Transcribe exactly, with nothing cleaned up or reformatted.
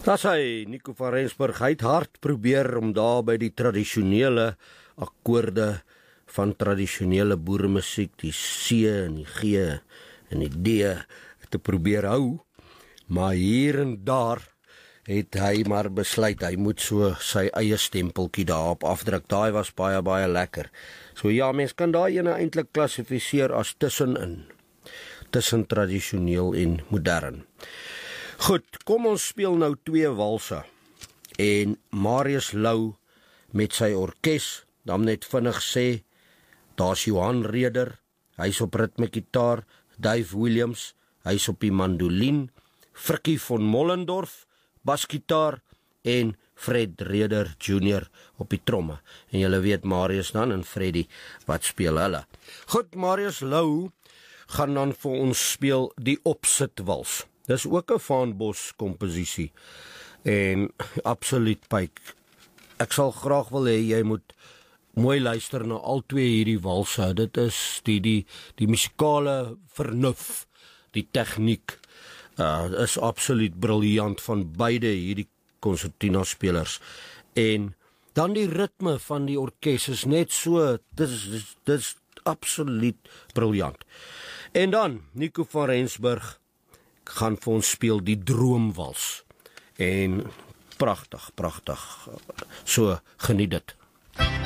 Dat is hy, Nico van Rensburg. Hy het hard probeer om daar by die tradisionele akkoorde van tradisionele boeremusiek, die C en die G en die D, te probeer hou. Maar hier en daar het hy maar besluit, hy moet so sy eie stempeltjie daarop afdruk. Daai was baie, baie lekker. So ja, mens kan daai ene eintlik klassifiseer as tussenin. Tussen tradisioneel en modern. Goed, kom ons speel nou twee walse. En Marius Lou met sy orkes, dan net vinnig sê, daar's Johan Reder, hy's op ritmegitaar, Dave Williams, hy's op die mandolien, Frikkie von Mollendorf, basgitaar en Fred Reder Junior op die tromme. En julle weet Marius dan en Freddie, wat speel hulle? Goed, Marius Lou gaan dan vir ons speel die opsitwals. Dis ook 'n Vaanbos komposisie en absoluut pyk. Ek sal graag wil hê jy moet mooi luister na al twee hierdie walse. Dit is die die die musikale vernuf, die tegniek uh, is absoluut briljant van beide hierdie konsertina spelers. En dan die ritme van die orkes is net so, dis dis, dis absoluut briljant. En dan Nico van Rensburg gaan vir ons speel die droomwals. En pragtig, pragtig. So geniet dit.